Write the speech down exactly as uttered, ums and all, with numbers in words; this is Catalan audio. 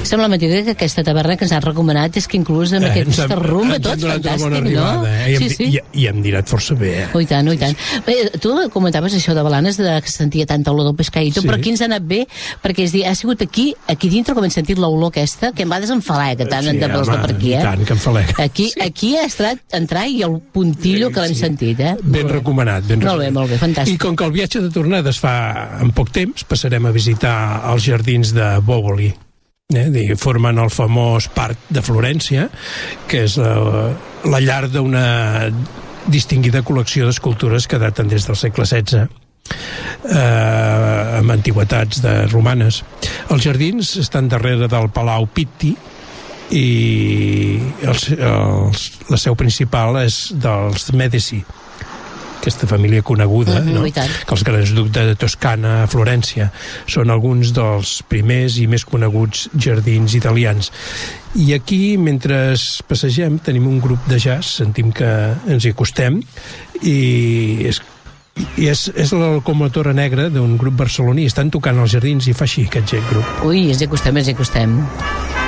Sembla mentida que aquesta taverna que ens has recomanat és que inclús amb eh, aquest rumba tot, fantàstic, no? Eh? I, sí, sí. I, I hem dinat força bé, eh? Oh, i tant, oh, i tant. Sí, sí. Bé, tu comentaves això de Blanes, de que sentia tanta olor del pescadito, sí. Però aquí ens ha anat bé, perquè és dir, ha sigut aquí, aquí dintre, com hem sentit l'olor aquesta, que em va desenfalega tant sí, de home, per aquí, eh? Tant, que em falega. Aquí, sí. Aquí ha estat entrar i el puntillo que l'hem sí. sentit, eh? Ben recomanat, ben molt bé, molt bé, fantàstic. I com que el viatge de tornada es fa en poc temps, passarem a visitar els jardins de Bòboli. Eh, formen el famós Parc de Florència, que és la, la llar d'una distinguida col·lecció d'escultures que daten des del segle setze, eh, amb antigüetats de romanes. Els jardins estan darrere del Palau Pitti i els, els, la seu principal és dels Medici, aquesta família coneguda, mm-hmm, no? Que els grans ducs de Toscana a Florència són alguns dels primers i més coneguts jardins italians. I aquí, mentre passegem, tenim un grup de jazz, sentim que ens hi acostem, i és, i és, és la locomotora negra d'un grup barceloní. Estan tocant els jardins i fa així aquest grup. Ui, ens hi acostem, ens hi acostem.